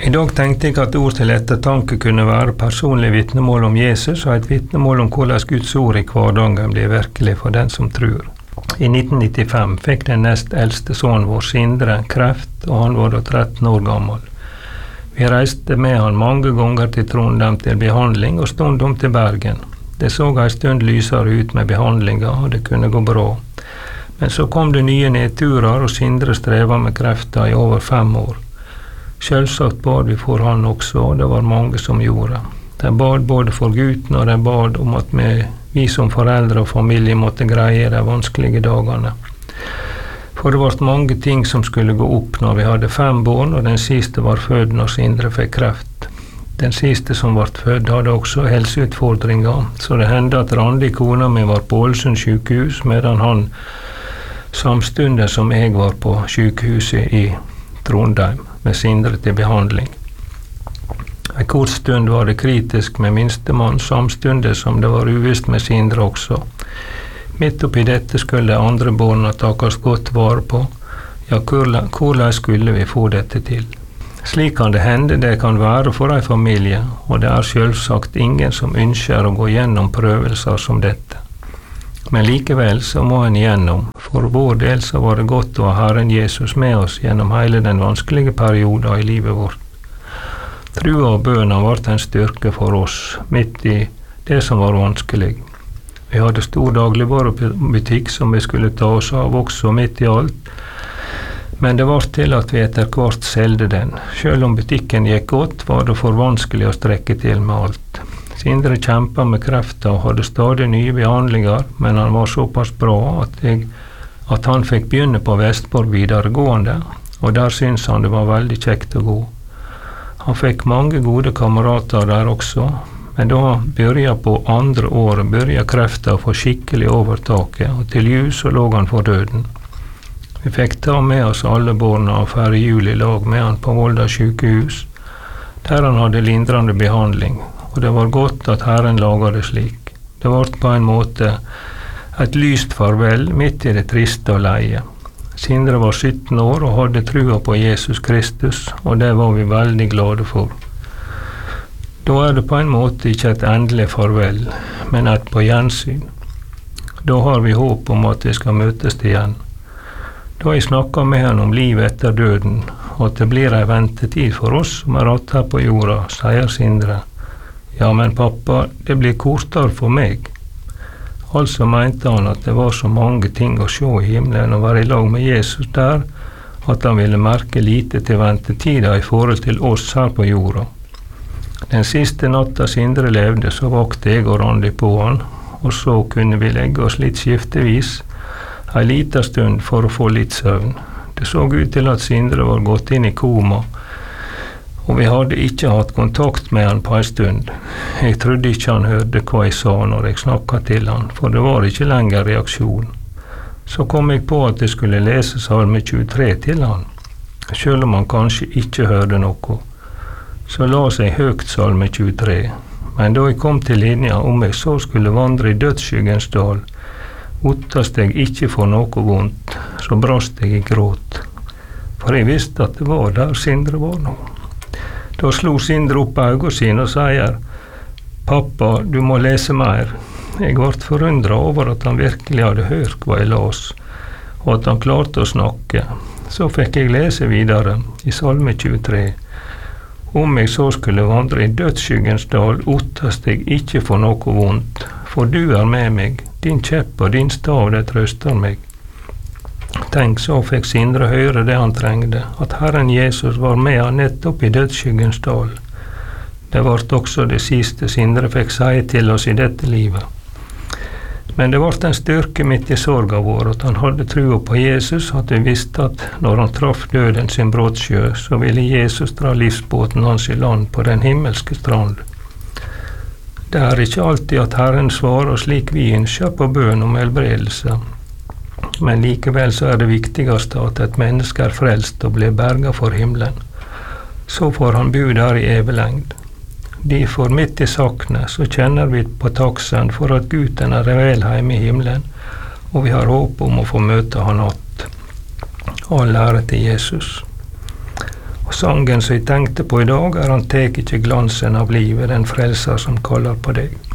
I dag tenkte jeg at ord til ettertanke kunne være personlig vitnemål om Jesus og et vitnemål om hvordan Guds ord i hverdagen blir virkelig for den som tror. I 1995 fikk den nest eldste sønnen vår, Sindre, kreft, og han var da 13 år gammel. Vi reiste med han mange ganger til Trondheim til behandling og stundom til Bergen. Det så en stund lysere ut med behandlinga, og det kunne gå bra. Men så kom det nye nedturer, og Sindre streva med krefter i over 5 år. Selvsagt bad vi for han også, og det var mange som gjorde. De bad både for gutten, og de bad om at vi som foreldre og familie måtte greie de vanskelige dagene. For det var mange ting som skulle gå opp når vi hadde 5 barn, og den siste var født når Sindre fikk kreft. Den siste som ble født hadde også helseutfordringer, så det hendte at Randi, kona mi, var på Ålesund sykehus, medan han samtidig som jeg var på sykehuset i Trondheim med Sindre til behandling. En kort stund var det kritisk med minstemann, samtidig som det var uvisst med Sindre også. Midt oppi dette skulle de andre barna takes godt vare på. Ja, hvordan skulle vi få dette til? Slik kan det hende det kan være for en familie, og det er selvsagt ingen som ønsker å gå gjennom prøvelser som dette. Men likevel så må en igjennom. For vår del så var det godt å ha Herren Jesus med oss gjennom hele den vanskelige perioden i livet vårt. Trua og bønene var en styrke for oss, midt i det som var vanskelig. Vi hadde stor dagligvarebutikk som vi skulle ta oss av også midt i alt, men det var til at vi etter hvert selgte den. Selv om butikken gikk godt, var det for vanskelig å strekke til med alt. Sindre kjempet med krefter og hadde stadig nye behandlinger, men han var såpass bra at han fikk begynne på Vestborg videregående, og der syntes han det var veldig kjekt å gå. Han fikk mange gode kamerater der også, men da han begynte på andre året, begynte krefter å få skikkelig overtaket, og til jul så lå han for døden. Vi fikk ta med oss alle barna og feire jul i lag med han på Volda sykehus, der han hadde lindrende behandling, og det var godt at Herren laget det slik. Det var på en måte et lyst farvel midt i det triste og leie. Sindre var 17 år og hadde trua på Jesus Kristus, og det var vi veldig glade for. Da er det på en måte ikke et endelig farvel, men et på gjensyn. Da har vi håp om at vi skal møtes igjen. Da jeg snakket med han om livet etter døden, og at det blir en ventetid for oss som er att her på jorda, sier Sindre. Ja, men pappa, det blir kortere for meg. Altså mente han at det var så mange ting å se i himmelen og være i lag med Jesus der, at han ville merke lite til ventetida i forhold til oss her på jorda. Den siste natta Sindre levde, så vakte jeg og Randi på han, og så kunne vi legge oss litt skiftevis, en liten stund for å få litt søvn. Det så ut til at Sindre var gått inn i koma, og vi hadde ikke hatt kontakt med han på en stund. Jeg trodde ikke han hørte hva jeg sa når jeg snakket til han, for det var ikke lenger reaksjon. Så kom jeg på at jeg skulle lese Salme 23 til han, selv om han kanskje ikke hørte noe. Så la seg høyt Salme 23, men da jeg kom til linja om jeg så skulle vandre i dødsskyggens dal, ottast jeg ikke for noe vondt, så brast jeg i gråt. For jeg visste at det var der Sindre var nå. Da slo Sindre opp øynene sine og sier, «Pappa, du må lese mer.» Jeg ble forundret over at han virkelig hadde hørt hva jeg las, og at han klarte å snakke. Så fikk jeg lese videre i Salme 23. Om jeg så skulle vandre i dødsskyggens dal, ottast jeg ikke for noe vondt, for du er med meg, din kjepp og din stav, det trøster meg. Tenk, så fikk Sindre høre det han trengte, at Herren Jesus var med han nettopp i dødsskyggens dal. Det var også det siste Sindre fikk si til oss i dette livet. Men det var en styrke midt i sorga vår at han hadde trua på Jesus, at vi visste at når han traff døden sin brottsjø, så ville Jesus dra livsbåten hans i land på den himmelske strand. Det er ikke alltid at Herren svarer slik vi ønsker på bønn om helbredelse, men likevel så er det viktigste at et menneske er frelst og blir berget for himmelen. Så får han bo der i evelengd. Derfor midt i sakene så kjenner vi på taksen for at Guden er vel hjemme i himmelen, og vi har håp om å få møte han att. All ære til Jesus. Og sangen som jeg tenkte på i dag, er Han tek ikke glansen av livet, den frelser som kaller på deg.